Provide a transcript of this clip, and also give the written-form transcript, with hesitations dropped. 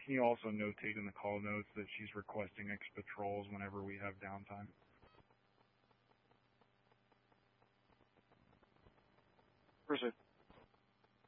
Can you also notate in the call notes that she's requesting extra patrols whenever we have downtime? Proceed.